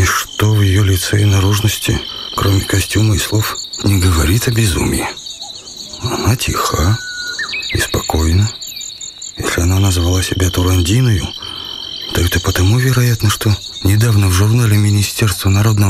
Ничто в ее лице и наружности, кроме костюма и слов, не говорит о безумии. Она тиха и спокойна. Если она назвала себя Турандиною, то это потому, вероятно, что недавно в журнале Министерства народного